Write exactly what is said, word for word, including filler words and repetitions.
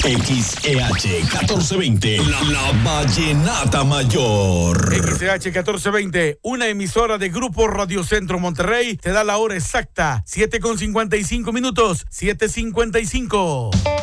X E H catorce veinte, la, la Vallenata Mayor. X E H catorce veinte, una emisora de Grupo Radio Centro Monterrey, te da la hora exacta, siete con cincuenta y cinco minutos, siete cincuenta y cinco.